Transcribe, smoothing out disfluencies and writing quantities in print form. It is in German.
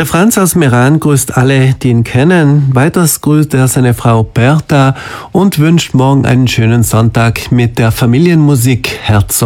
Der Franz aus Meran grüßt alle, die ihn kennen. Weiters grüßt er seine Frau Bertha und wünscht morgen einen schönen Sonntag mit der Familienmusik Herzog.